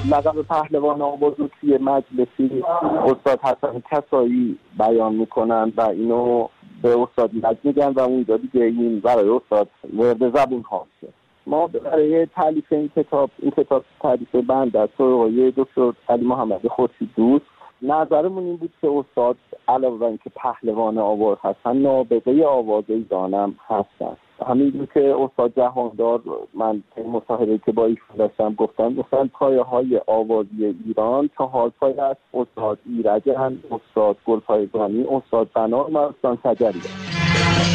لقب پهلوان آواز رو توی مجلسی استاد حسن کسایی بیان میکنن و اینو به استاد ایرج میگن و اونجا دیگه این برای استاد وارد زبون هاست. ما برای تالیف این کتاب تالیف بنده از آقای دکتر علی محمد خورشید دوست، نظرمون این بود که استاد علاوه بر اینکه پهلوان آواز هستن، نابغه آواز ایرانم هستن. همین که استاد جهاندار من مصاحبه که با ایشون داشتم گفتن پایه‌های آوازی ایران 4 پایه است: استاد ایرج، استاد گلپایگانی، استاد بنا و استاد شجریان.